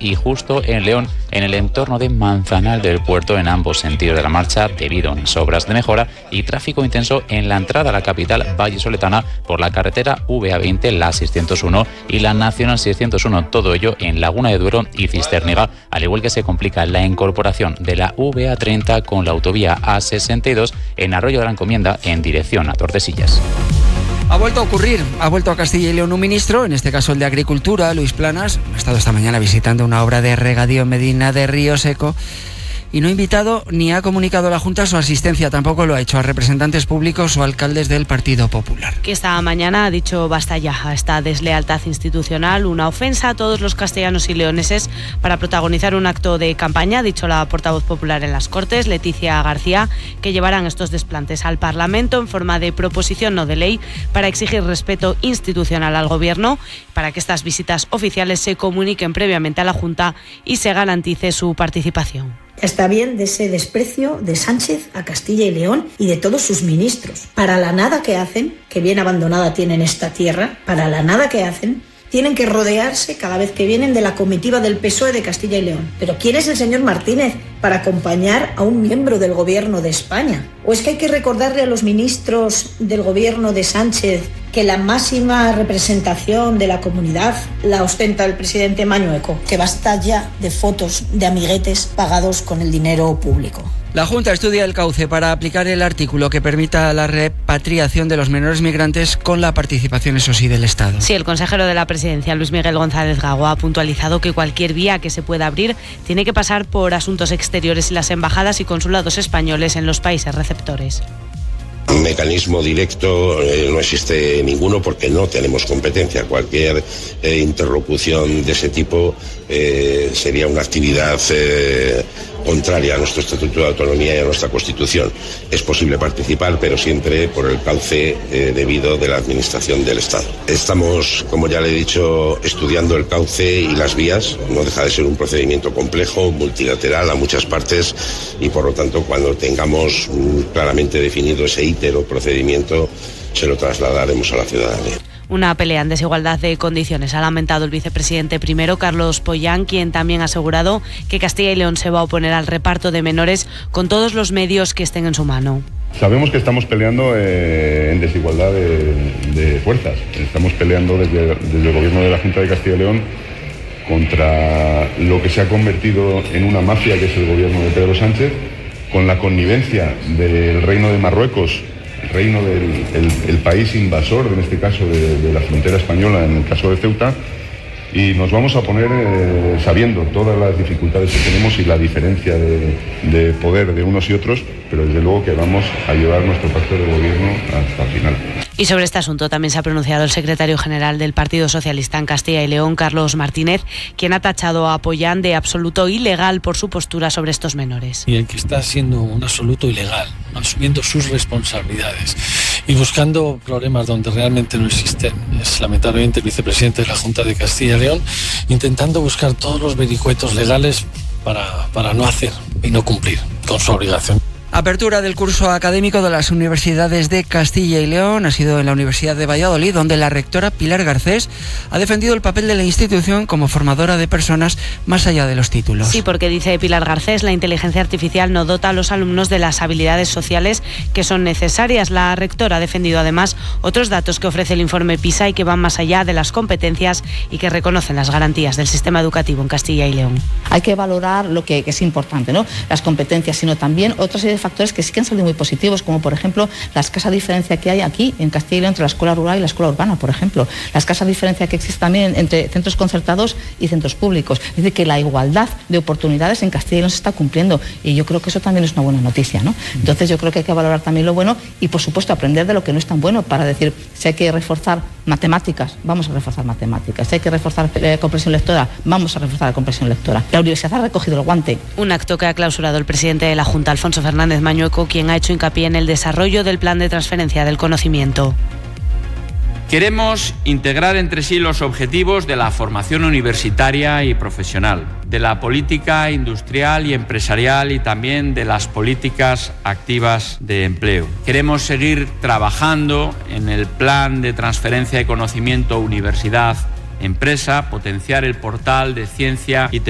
y justo en León, en el entorno de Manzanal del Puerto, en ambos sentidos de la marcha, debido a unas obras de mejora y tráfico intenso en la entrada a la capital vallisoletana por la carretera VA20, la 601 y la Nacional 601. Todo ello en Laguna de Duero y Cistérniga, al igual que se complica la incorporación de la VA30 con la autovía A62 en Arroyo de la Encomienda en dirección a Tordesillas. Ha vuelto a ocurrir, ha vuelto a Castilla y León un ministro, en este caso el de Agricultura, Luis Planas. Ha estado esta mañana visitando una obra de regadío en Medina de Río Seco y no ha invitado ni ha comunicado a la Junta su asistencia, tampoco lo ha hecho a representantes públicos o alcaldes del Partido Popular. Que esta mañana ha dicho basta ya a esta deslealtad institucional, una ofensa a todos los castellanos y leoneses para protagonizar un acto de campaña, ha dicho la portavoz popular en las Cortes, Leticia García, que llevarán estos desplantes al Parlamento en forma de proposición no de ley para exigir respeto institucional al Gobierno, para que estas visitas oficiales se comuniquen previamente a la Junta y se garantice su participación. Está bien de ese desprecio de Sánchez a Castilla y León y de todos sus ministros. Para la nada que hacen, que bien abandonada tienen esta tierra, para la nada que hacen, tienen que rodearse cada vez que vienen de la comitiva del PSOE de Castilla y León. ¿Pero quién es el señor Martínez para acompañar a un miembro del Gobierno de España? ¿O es que hay que recordarle a los ministros del Gobierno de Sánchez que la máxima representación de la comunidad la ostenta el presidente Mañueco? Que basta ya de fotos de amiguetes pagados con el dinero público. La Junta estudia el cauce para aplicar el artículo que permita la repatriación de los menores migrantes con la participación, eso sí, del Estado. Sí, el consejero de la Presidencia, Luis Miguel González Gago, ha puntualizado que cualquier vía que se pueda abrir tiene que pasar por Asuntos Exteriores y las embajadas y consulados españoles en los países receptores. Un mecanismo directo no existe ninguno porque no tenemos competencia. Cualquier interlocución de ese tipo sería una actividad contraria a nuestro Estatuto de Autonomía y a nuestra Constitución. Es posible participar, pero siempre por el cauce debido de la Administración del Estado. Estamos, como ya le he dicho, estudiando el cauce y las vías. No deja de ser un procedimiento complejo, multilateral a muchas partes y, por lo tanto, cuando tengamos claramente definido ese ítero procedimiento, se lo trasladaremos a la ciudadanía. Una pelea en desigualdad de condiciones ha lamentado el vicepresidente primero, Carlos Pollán, quien también ha asegurado que Castilla y León se va a oponer al reparto de menores con todos los medios que estén en su mano. Sabemos que estamos peleando en desigualdad de fuerzas. Estamos peleando desde el gobierno de la Junta de Castilla y León contra lo que se ha convertido en una mafia, que es el gobierno de Pedro Sánchez, con la connivencia del Reino de Marruecos, el reino del país invasor, en este caso de la frontera española, en el caso de Ceuta, y nos vamos a poner sabiendo todas las dificultades que tenemos y la diferencia de poder de unos y otros, pero desde luego que vamos a llevar nuestro pacto de gobierno hasta el final. Y sobre este asunto también se ha pronunciado el secretario general del Partido Socialista en Castilla y León, Carlos Martínez, quien ha tachado a Pollán de absoluto ilegal por su postura sobre estos menores. Y el que está siendo un absoluto ilegal, asumiendo sus responsabilidades y buscando problemas donde realmente no existen, es lamentablemente el vicepresidente de la Junta de Castilla y León, intentando buscar todos los vericuetos legales para no hacer y no cumplir con su obligación. Apertura del curso académico de las universidades de Castilla y León ha sido en la Universidad de Valladolid, donde la rectora Pilar Garcés ha defendido el papel de la institución como formadora de personas más allá de los títulos. Sí, porque dice Pilar Garcés, la inteligencia artificial no dota a los alumnos de las habilidades sociales que son necesarias. La rectora ha defendido además otros datos que ofrece el informe PISA y que van más allá de las competencias y que reconocen las garantías del sistema educativo en Castilla y León. Hay que valorar lo que es importante, ¿no? Las competencias, sino también otra serie de factores que sí que han salido muy positivos, como por ejemplo la escasa diferencia que hay aquí en Castilla y León entre la escuela rural y la escuela urbana, por ejemplo, la escasa diferencia que existe también entre centros concertados y centros públicos. Es decir, que la igualdad de oportunidades en Castilla y León se está cumpliendo y yo creo que eso también es una buena noticia, ¿no? Entonces yo creo que hay que valorar también lo bueno y, por supuesto, aprender de lo que no es tan bueno para decir, si hay que reforzar matemáticas, vamos a reforzar matemáticas, si hay que reforzar comprensión lectora, vamos a reforzar la comprensión lectora. La universidad ha recogido el guante. Un acto que ha clausurado el presidente de la Junta, Alfonso Fernández Mañueco, quien ha hecho hincapié en el desarrollo del plan de transferencia del conocimiento. Queremos integrar entre sí los objetivos de la formación universitaria y profesional, de la política industrial y empresarial y también de las políticas activas de empleo. Queremos seguir trabajando en el plan de transferencia de conocimiento universidad-empresa, potenciar el portal de ciencia y tecnología